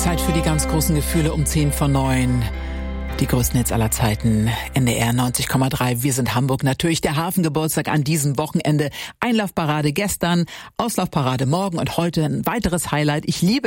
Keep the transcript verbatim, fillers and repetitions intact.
Zeit für die ganz großen Gefühle um zehn vor neun. Die größten Hits aller Zeiten. N D R neunzig Komma drei. Wir sind Hamburg. Natürlich der Hafengeburtstag an diesem Wochenende. Einlaufparade gestern, Auslaufparade morgen und heute ein weiteres Highlight. Ich liebe